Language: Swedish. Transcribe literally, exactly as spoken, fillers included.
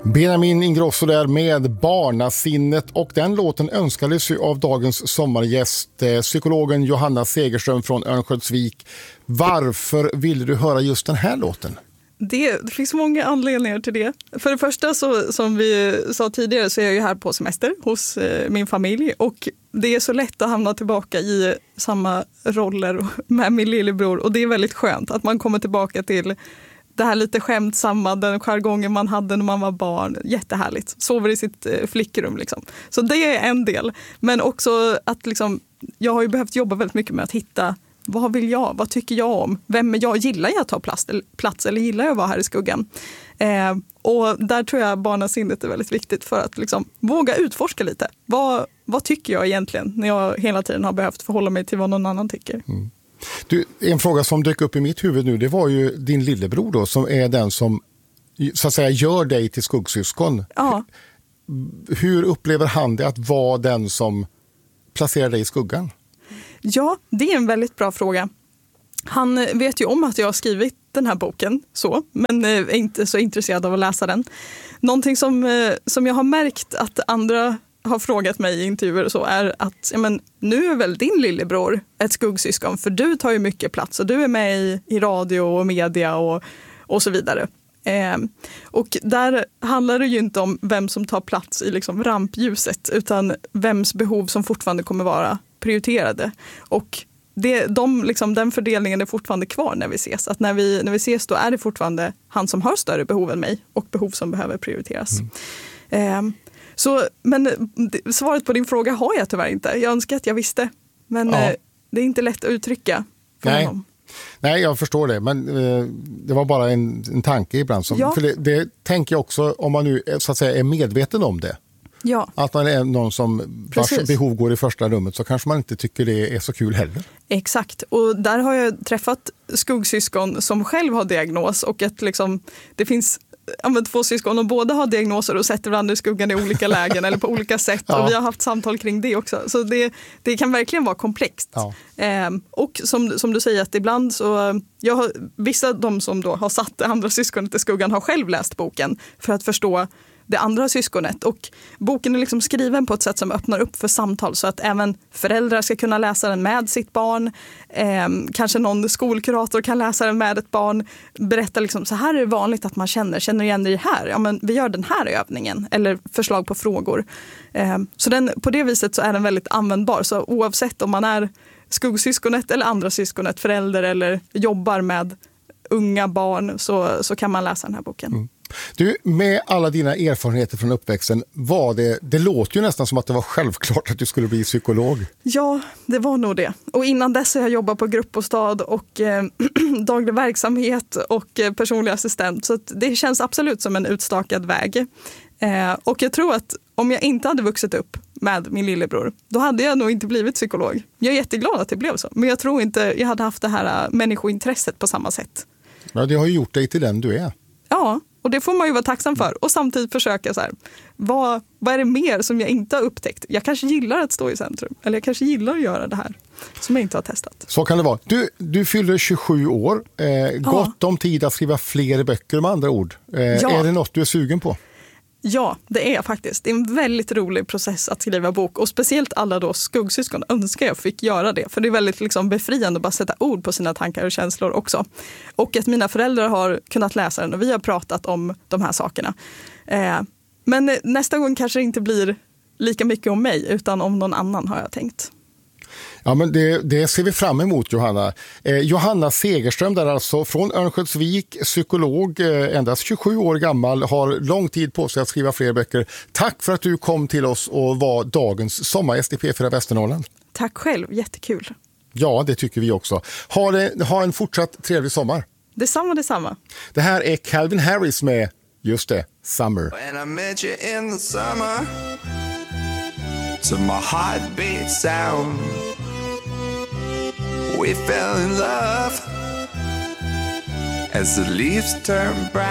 Benjamin Ingrosso där med Barnasinnet, och den låten önskades ju av dagens sommargäst, psykologen Johanna Segerström från Örnsköldsvik. Varför ville du höra just den här låten? Det, det finns många anledningar till det. För det första, så, som vi sa tidigare, så är jag ju här på semester hos eh, min familj, och det är så lätt att hamna tillbaka i samma roller med min lillebror, och det är väldigt skönt att man kommer tillbaka till det här lite skämtsamma, den jargongen man hade när man var barn. Jättehärligt. Sover i sitt eh, flickrum liksom. Så det är en del. Men också att liksom, jag har ju behövt jobba väldigt mycket med att hitta, vad vill jag? Vad tycker jag om? Vem är jag? Gillar jag att ta plats, plats eller gillar jag att vara här i skuggan? Eh, och där tror jag barnasinnet är väldigt viktigt för att liksom våga utforska lite. Vad, vad tycker jag egentligen när jag hela tiden har behövt förhålla mig till vad någon annan tycker? Mm. Du, en fråga som dök upp i mitt huvud nu, det var ju din lillebror då, som är den som så att säga gör dig till skuggsyskon. Ja. Hur upplever han det att vara den som placerar dig i skuggan? Ja, det är en väldigt bra fråga. Han vet ju om att jag har skrivit den här boken, så, men är inte så intresserad av att läsa den. Någonting som, som jag har märkt att andra har frågat mig i intervjuer och så är att ja, men, nu är väl din lillebror ett skuggsyskon, för du tar ju mycket plats och du är med i, i radio och media och, och så vidare. Eh, och där handlar det ju inte om vem som tar plats i liksom rampljuset, utan vems behov som fortfarande kommer vara prioriterade. Och det, de, liksom, den fördelningen är fortfarande kvar när vi ses. Att när vi, när vi ses, då är det fortfarande han som har större behov än mig och behov som behöver prioriteras. Mm. Eh, så, men svaret på din fråga har jag tyvärr inte. Jag önskar att jag visste. Men ja. eh, det är inte lätt att uttrycka för Nej. honom. Nej, jag förstår det. Men eh, det var bara en, en tanke ibland. Som, ja. För det, det tänker jag också, om man nu så att säga är medveten om det. Ja. Att man är någon som vars Precis. behov går i första rummet, så kanske man inte tycker det är så kul heller. Exakt, och där har jag träffat skuggsyskon som själv har diagnos, och att liksom, det finns ja, två syskon och båda har diagnoser och sätter varandra i skuggan i olika lägen eller på olika sätt. Ja. Och vi har haft samtal kring det också. Så det, det kan verkligen vara komplext. Ja. Eh, och som, som du säger, att ibland så, jag har, vissa av de som då har satt det andra syskonet i skuggan har själv läst boken för att förstå det andra syskonet, och boken är liksom skriven på ett sätt som öppnar upp för samtal, så att även föräldrar ska kunna läsa den med sitt barn, eh, kanske någon skolkurator kan läsa den med ett barn, berätta liksom, så här är det vanligt att man känner, känner igen det här, ja men vi gör den här övningen, eller förslag på frågor. Eh, så den, på det viset så är den väldigt användbar, så oavsett om man är skuggsyskonet eller andra syskonet, förälder eller jobbar med unga barn, så, så kan man läsa den här boken. Mm. Du, med alla dina erfarenheter från uppväxten, var det, det låter ju nästan som att det var självklart att du skulle bli psykolog. Ja, det var nog det. Och innan dess har jag jobbat på gruppbostad och eh, daglig verksamhet och eh, personlig assistent. Så att det känns absolut som en utstakad väg. Eh, och jag tror att om jag inte hade vuxit upp med min lillebror, då hade jag nog inte blivit psykolog. Jag är jätteglad att det blev så. Men jag tror inte jag hade haft det här människointresset på samma sätt. Ja, det har ju gjort dig till den du är. Ja, och det får man ju vara tacksam för. Och samtidigt försöka så här, vad, vad är det mer som jag inte har upptäckt? Jag kanske gillar att stå i centrum. Eller jag kanske gillar att göra det här som jag inte har testat. Så kan det vara. Du, du fyller tjugosju år. Eh, ja. Gott om tid att skriva fler böcker med andra ord. Eh, ja. Är det något du är sugen på? Ja, det är jag faktiskt. Det är en väldigt rolig process att skriva bok. Och speciellt alla då skuggsyskon önskar jag fick göra det. För det är väldigt liksom befriande att bara sätta ord på sina tankar och känslor också. Och att mina föräldrar har kunnat läsa den och vi har pratat om de här sakerna. Eh, men nästa gång kanske det inte blir lika mycket om mig utan om någon annan, har jag tänkt. Ja, men det, det ser vi fram emot, Johanna. Eh, Johanna Segerström där alltså, från Örnsköldsvik, psykolog, eh, endast tjugosju år gammal, har lång tid på sig att skriva fler böcker. Tack för att du kom till oss och var dagens sommargäst i P fyra Västernorrland. Tack själv, jättekul. Ja, det tycker vi också. Ha, det, ha en fortsatt trevlig sommar. Detsamma, detsamma. Det här är Calvin Harris med, just det, Summer. When I met you in the summer, to my heartbeat sound, we fell in love as the leaves turn brown.